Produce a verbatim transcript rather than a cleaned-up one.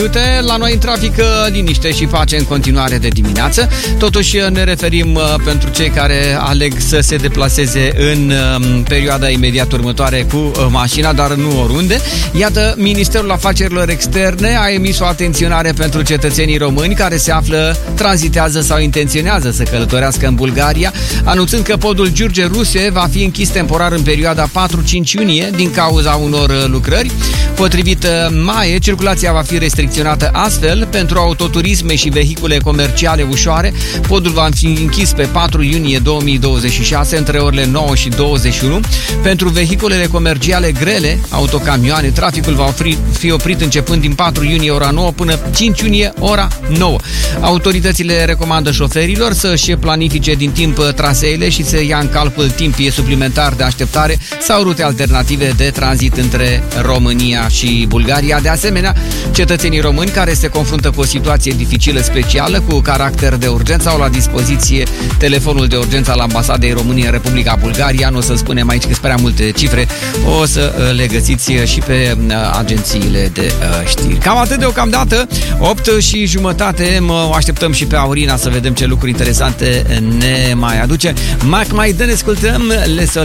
La noi în trafic, liniște și pace în continuare de dimineață. Totuși ne referim pentru cei care aleg să se deplaseze în perioada imediat următoare cu mașina, dar nu oriunde. Iată, Ministerul Afacerilor Externe a emis o atenționare pentru cetățenii români care se află, tranzitează sau intenționează să călătorească în Bulgaria, anunțând că podul Giurge Ruse va fi închis temporar în perioada patru-cinci iunie din cauza unor lucrări. Potrivit MAE, circulația va fi restricționată astfel pentru autoturisme și vehicule comerciale ușoare. Podul va fi închis pe patru iunie două mii douăzeci și șase între orele nouă și douăzeci și unu. Pentru vehiculele comerciale grele, autocamioane, traficul va ofri, fi oprit începând din patru iunie ora nouă până cinci iunie ora nouă. Autoritățile recomandă șoferilor să-și planifice din timp traseele și să ia în calcul timp suplimentar de așteptare sau rute alternative de tranzit între România și Bulgaria. De asemenea, cetățenii români care se confruntă cu o situație dificilă specială cu caracter de urgență au la dispoziție telefonul de urgență al Ambasadei României în Republica Bulgaria. Nu o să spunem aici că sunt prea multe cifre, o să le găsiți și pe agențiile de știri. Cam atât deocamdată, opt și jumătate, mă așteptăm și pe Aurina să vedem ce lucruri interesante ne mai aduce. Mac mai dă, ne ascultăm, le